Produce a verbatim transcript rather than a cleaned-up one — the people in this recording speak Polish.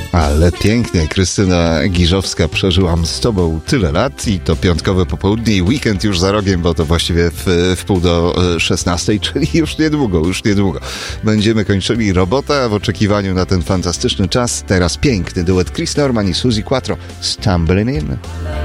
Ale pięknie, Krystyna Giżowska, przeżyłam z tobą tyle lat i to piątkowe popołudnie i weekend już za rogiem, bo to właściwie w, w pół do szesnastej, czyli już niedługo, już niedługo. Będziemy kończyli robotę w oczekiwaniu na ten fantastyczny czas. Teraz piękny duet Chris Norman i Suzy Quatro, Stumbling In.